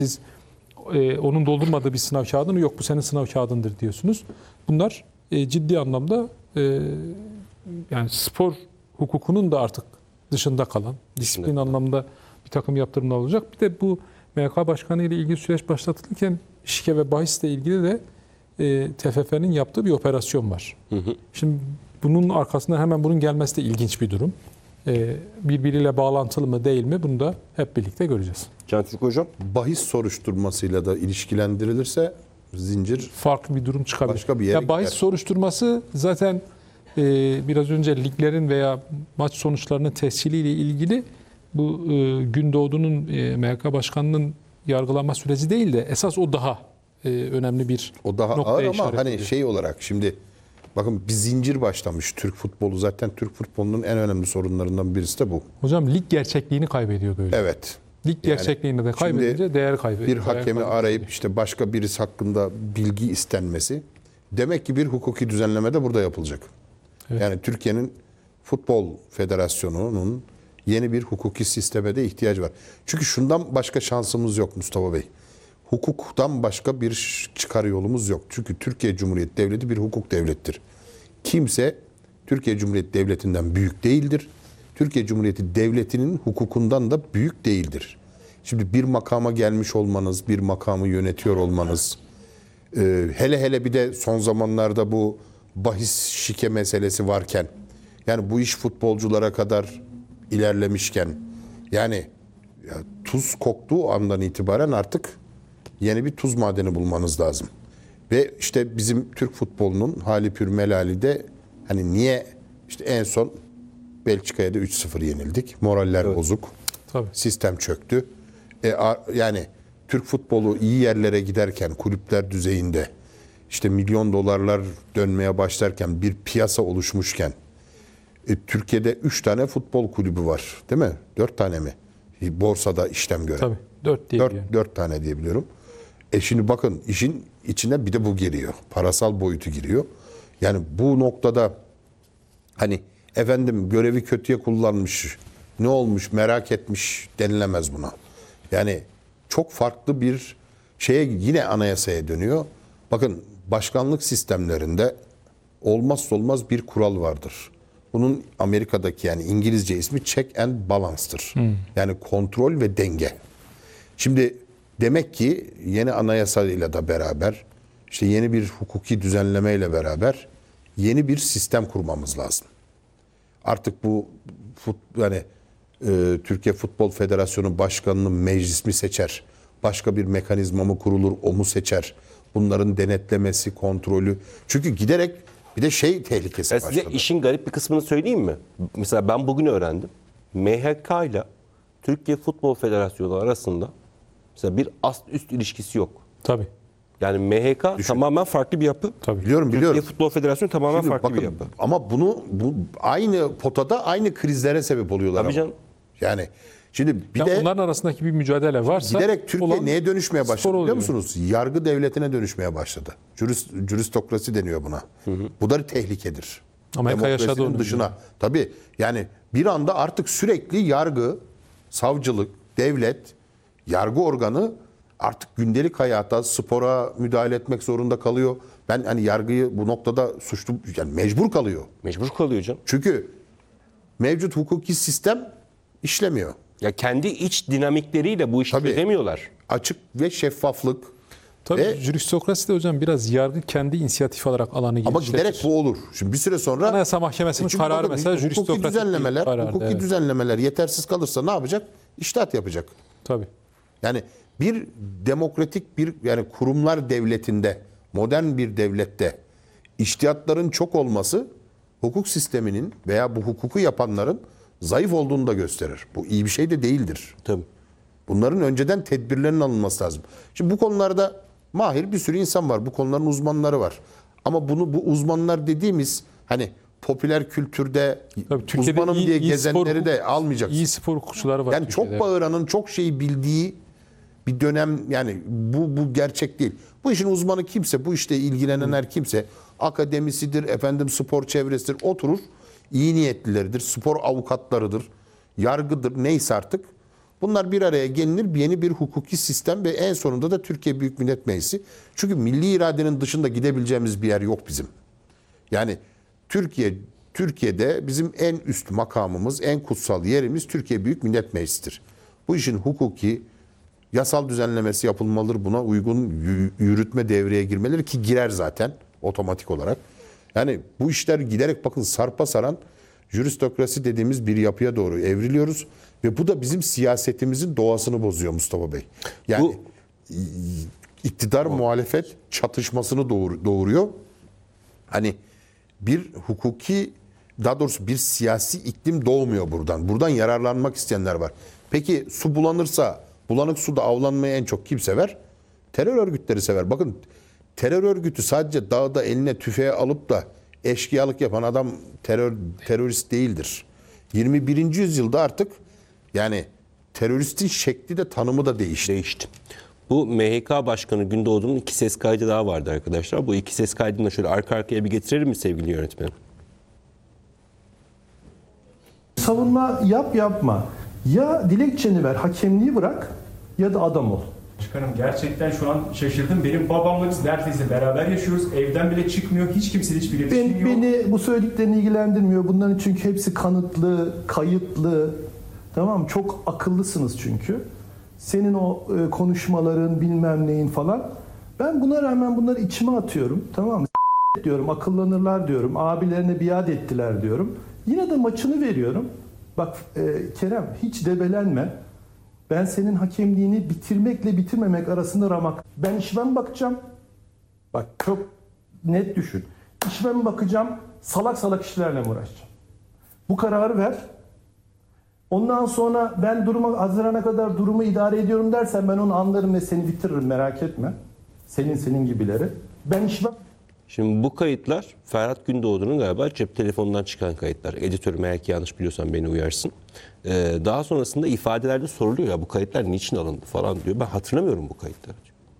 Siz onun doldurmadığı bir sınav kağıdını yok bu senin sınav kağıdındır diyorsunuz. Bunlar ciddi anlamda yani spor hukukunun da artık dışında kalan, disiplin anlamda bir takım yaptırımlar olacak. Bir de bu MHK Başkanı ile ilgili süreç başlatılırken şike ve bahisle ilgili de TFF'nin yaptığı bir operasyon var. Şimdi bunun arkasında hemen bunun gelmesi de ilginç bir durum. Birbiriyle bağlantılı mı değil mi bunu da hep birlikte göreceğiz. Can Türk Hocam. Bahis soruşturmasıyla da ilişkilendirilirse zincir Farklı bir durum çıkabilir. başka bir yere bahis gider. soruşturması zaten biraz önce liglerin veya maç sonuçlarının tesciliyle ilgili bu Gündoğdu'nun MHK Başkanı'nın yargılanma süreci değil de esas o daha önemli bir O daha noktaya ağır ama işaret hani ediyor. şey olarak şimdi bakın bir zincir başlamış Türk futbolu. Zaten Türk futbolunun en önemli sorunlarından birisi de bu. Hocam lig gerçekliğini kaybediyor böyle. Evet. Lig gerçekliğini de kaybedince değer kaybediyor. Bir hakemi arayıp işte başka birisi hakkında bilgi istenmesi demek ki bir hukuki düzenleme de burada yapılacak. Evet. Yani Türkiye'nin Futbol Federasyonu'nun yeni bir hukuki sisteme de ihtiyacı var. Çünkü şundan başka şansımız yok Mustafa Bey. Hukuktan başka bir çıkar yolumuz yok. Çünkü Türkiye Cumhuriyeti Devleti bir hukuk devlettir. Kimse Türkiye Cumhuriyeti Devleti'nden büyük değildir. Türkiye Cumhuriyeti Devleti'nin hukukundan da büyük değildir. Şimdi bir makama gelmiş olmanız, bir makamı yönetiyor olmanız, hele bir de son zamanlarda bu bahis şike meselesi varken, yani bu iş futbolculara kadar ilerlemişken, yani ya tuz koktuğu andan itibaren artık yeni bir tuz madeni bulmanız lazım. Ve işte bizim Türk futbolunun hali pür melali de hani niye işte en son Belçika'ya da 3-0 yenildik. Moraller bozuk. Tabii. Sistem çöktü. Yani Türk futbolu iyi yerlere giderken kulüpler düzeyinde işte milyon dolarlar dönmeye başlarken bir piyasa oluşmuşken Türkiye'de 3 tane futbol kulübü var değil mi? 4 tane mi? Borsada işlem gören. Tabii. 4 diye biliyorum. 4 tane diye biliyorum. Şimdi bakın işin içine bir de bu giriyor. Parasal boyutu giriyor. Yani bu noktada hani efendim görevi kötüye kullanmış, ne olmuş merak etmiş denilemez buna. Yani çok farklı bir şeye yine anayasaya dönüyor. Bakın başkanlık sistemlerinde olmazsa olmaz bir kural vardır. Bunun Amerika'daki yani İngilizce ismi check and balance'tır. Yani kontrol ve denge. Şimdi demek ki yeni anayasayla da beraber işte yeni bir hukuki düzenlemeyle beraber yeni bir sistem kurmamız lazım. Artık bu yani Türkiye Futbol Federasyonu Başkanı'nın meclis mi seçer? Başka bir mekanizma mı kurulur? O mu seçer? Bunların denetlemesi, kontrolü. Çünkü giderek bir de şey tehlikesi başladı. Size işin garip bir kısmını söyleyeyim mi? Mesela ben bugün öğrendim. MHK ile Türkiye Futbol Federasyonu arasında mesela bir ast üst ilişkisi yok. Tabii. Yani MHK tamamen farklı bir yapı. Tabii. Biliyorum. Türkiye Futbol Federasyonu tamamen Şimdi farklı bakın, bir yapı. ama bu aynı potada aynı krizlere sebep oluyorlar. Tabii ama. canım. Yani şimdi bir Yani de onların arasındaki bir mücadele varsa giderek Türkiye olan neye dönüşmeye spor başladı biliyor oluyor. musunuz? Yargı devletine dönüşmeye başladı. Juristokrasi deniyor buna. Bu da tehlikedir. Amerika yaşadı Demokrasinin onu. dışına. Tabii yani bir anda artık sürekli yargı, savcılık, devlet, yargı organı artık gündelik hayata, spora müdahale etmek zorunda kalıyor. Ben hani yargıyı bu noktada suçlu yani mecbur kalıyor. Mecbur kalıyor canım. Çünkü mevcut hukuki sistem işlemiyor. Ya kendi iç dinamikleriyle bu işi Tabii. çözemiyorlar. Açık ve şeffaflık. Tabii Ve- juristokrasi de hocam biraz yargı kendi inisiyatif alarak alanı Ama genişletir. giderek bu olur. Şimdi bir süre sonra Anayasa Mahkemesi'nin çünkü kararı bakın, mesela hukuki juristokratik düzenlemeler, bir karardı, hukuki evet. düzenlemeler yetersiz kalırsa ne yapacak? İştahat yapacak. Tabii. Yani bir demokratik bir yani kurumlar devletinde, modern bir devlette içtihatların çok olması hukuk sisteminin veya bu hukuku yapanların zayıf olduğunu da gösterir. Bu iyi bir şey de değildir. Tabii. Bunların önceden tedbirlerinin alınması lazım. Şimdi bu konularda mahir bir sürü insan var. Bu konuların uzmanları var. Ama bu uzmanlar dediğimiz hani popüler kültürde Tabii Türkiye'de uzmanım diye gezenleri spor de almayacaksın. İyi spor hukukçuları var. Yani Türkiye'de. çok bağıranın çok şeyi bildiği bir dönem yani bu gerçek değil. Bu işin uzmanı kimse, bu işte ilgilenen her kimse akademisidir, efendim spor çevresidir, oturur. İyi niyetlileridir, spor avukatlarıdır, yargıdır neyse artık. Bunlar bir araya gelinir, yeni bir hukuki sistem ve en sonunda da Türkiye Büyük Millet Meclisi. Çünkü milli iradenin dışında gidebileceğimiz bir yer yok bizim. Yani Türkiye'de bizim en üst makamımız, en kutsal yerimiz Türkiye Büyük Millet Meclisi'dir. Bu işin hukuki, yasal düzenlemesi yapılmalıdır. Buna uygun yürütme devreye girmeleri ki girer zaten otomatik olarak. Yani bu işler giderek bakın sarpa saran jüristokrasi dediğimiz bir yapıya doğru evriliyoruz. Ve bu da bizim siyasetimizin doğasını bozuyor Mustafa Bey. Yani iktidar muhalefet çatışmasını doğuruyor. Hani bir hukuki, daha doğrusu bir siyasi iklim doğmuyor buradan. Buradan yararlanmak isteyenler var. Peki su bulanırsa, bulanık suda avlanmayı en çok kim sever? Terör örgütleri sever. Bakın terör örgütü sadece dağda eline tüfeği alıp da eşkıyalık yapan adam terörist değildir. 21. yüzyılda artık yani teröristin şekli de tanımı da değişti. Bu MHK Başkanı Gündoğdu'nun 2 ses kaydı daha vardı arkadaşlar. Bu 2 ses kaydını da şöyle arka arkaya bir getirelim mi sevgili yönetmenim? Savunma yap yapma. Ya dilekçeni ver, hakemliği bırak ya da adam ol. Başkanım gerçekten şu an şaşırdım. Benim babamla biz neredeyse beraber yaşıyoruz. Evden bile çıkmıyor. Hiç kimseyle hiçbir iletişim yok. Beni bu söylediklerini ilgilendirmiyor. Bunların çünkü hepsi kanıtlı, kayıtlı. Tamam mı? Çok akıllısınız çünkü. Senin o konuşmaların bilmem neyin falan. Ben buna rağmen bunları içime atıyorum. Tamam mı? Diyorum, akıllanırlar diyorum. Abilerine biat ettiler diyorum. Yine de maçını veriyorum. Bak Kerem hiç debelenme. Ben senin hakemliğini bitirmekle bitirmemek arasında ramak. Ben işime mi bakacağım? Bak çok net düşün. İşime mi bakacağım? Salak salak işlerle mi uğraşacağım? Bu kararı ver. Ondan sonra ben Haziran'a kadar durumu idare ediyorum dersen ben onu anlarım ve seni bitiririm, merak etme. Senin gibileri. Ben işime... Şimdi bu kayıtlar Ferhat Gündoğdu'nun galiba cep telefonundan çıkan kayıtlar. Editörüm eğer ki yanlış biliyorsam beni uyarsın. Daha sonrasında ifadelerde soruluyor ya bu kayıtlar niçin alındı falan diyor. Ben hatırlamıyorum bu kayıtları.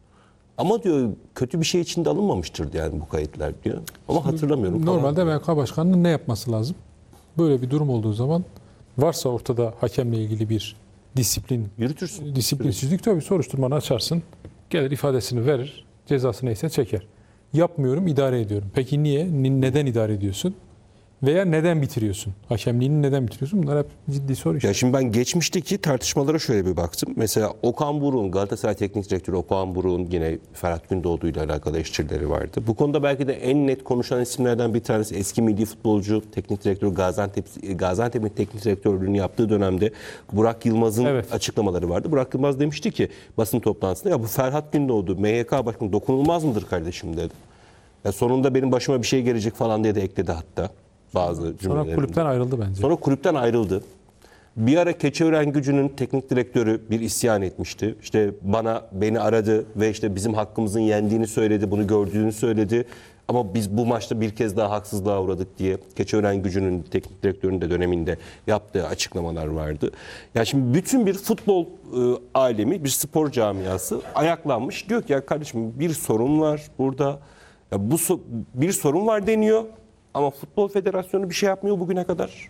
Ama diyor kötü bir şey için de alınmamıştır yani bu kayıtlar diyor. Ama hatırlamıyorum. Normalde MHK Başkanı'nın ne yapması lazım? Böyle bir durum olduğu zaman varsa ortada hakemle ilgili bir Yürütürsün. disiplinsizlik tabii soruşturmanı açarsın. Gelir ifadesini verir. Cezası neyse çeker. Yapmıyorum, idare ediyorum. Peki niye? Neden idare ediyorsun? Veya neden bitiriyorsun? Hakemliğini neden bitiriyorsun? Bunlar hep ciddi soru Ya işareti. şimdi ben geçmişteki tartışmalara şöyle bir baktım. Mesela Okan Buruk'un, Galatasaray Teknik Direktörü Okan Buruk'un yine Ferhat Gündoğdu ile alakalı eleştirileri vardı. Bu konuda belki de en net konuşan isimlerden bir tanesi eski milli futbolcu, teknik direktör Gaziantep'in teknik direktörlüğünü yaptığı dönemde Burak Yılmaz'ın açıklamaları vardı. Burak Yılmaz demişti ki basın toplantısında ya bu Ferhat Gündoğdu MHK Başkanı dokunulmaz mıdır kardeşim dedi. Ya sonunda benim başıma bir şey gelecek falan diye de ekledi hatta. Bazı Sonra cümlelerinde. kulüpten ayrıldı bence. Sonra kulüpten ayrıldı. Bir ara Keçiören Gücü'nün teknik direktörü bir isyan etmişti. İşte beni aradı ve işte bizim hakkımızın yendiğini söyledi, bunu gördüğünü söyledi. Ama biz bu maçta bir kez daha haksızlığa uğradık diye Keçiören Gücü'nün teknik direktörünün de döneminde yaptığı açıklamalar vardı. Yani şimdi bütün bir futbol alemi, bir spor camiası ayaklanmış. Diyor ki ya kardeşim bir sorun var burada. Ya bir sorun var deniyor. Ama Futbol Federasyonu bir şey yapmıyor bugüne kadar.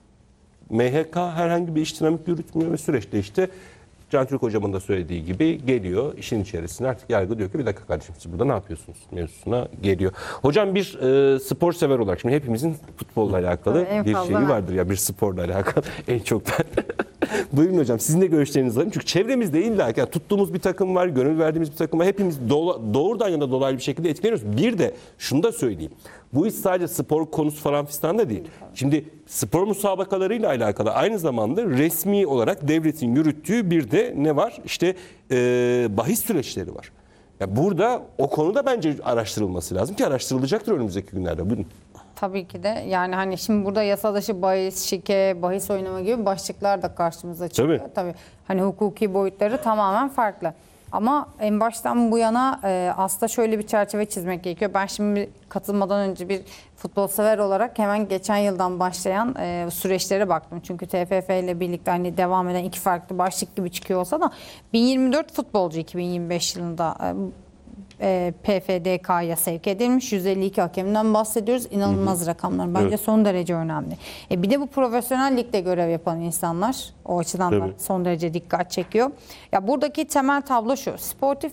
MHK herhangi bir iş dinamik yürütmüyor ve süreçte işte Can Türk hocamın da söylediği gibi geliyor işin içerisine artık yargı diyor ki bir dakika kardeşim siz burada ne yapıyorsunuz mevzusuna geliyor. Hocam bir spor sever olarak şimdi hepimizin futbolla alakalı bir şeyi vardır ya bir sporla alakalı en çok ben. Buyurun hocam sizin de görüşlerinizi alayım. Çünkü çevremizde illa ki yani tuttuğumuz bir takım var, gönül verdiğimiz bir takım var. Hepimiz doğrudan ya da dolaylı bir şekilde etkileniyoruz. Bir de şunu da söyleyeyim. Bu iş sadece spor konusu falan fistan da değil. Şimdi spor müsabakalarıyla alakalı aynı zamanda resmi olarak devletin yürüttüğü bir de ne var? İşte bahis süreçleri var. Yani burada o konuda bence araştırılması lazım ki araştırılacaktır önümüzdeki günlerde. Buyurun. Tabii ki de yani hani şimdi burada yasa dışı bahis, şike, bahis oynama gibi başlıklar da karşımıza çıkıyor. Tabii hani hukuki boyutları tamamen farklı. Ama en baştan bu yana aslında şöyle bir çerçeve çizmek gerekiyor. Ben şimdi katılmadan önce bir futbol sever olarak hemen geçen yıldan başlayan süreçlere baktım. Çünkü TFF ile birlikte hani devam eden iki farklı başlık gibi çıkıyor olsa da 1024 futbolcu 2025 yılında PFDK'ya sevk edilmiş. 152 hakemden bahsediyoruz. İnanılmaz rakamlar. Bence Evet. son derece önemli. Bir de bu profesyonel ligde görev yapan insanlar o açıdan da Tabii. son derece dikkat çekiyor. Ya buradaki temel tablo şu. Sportif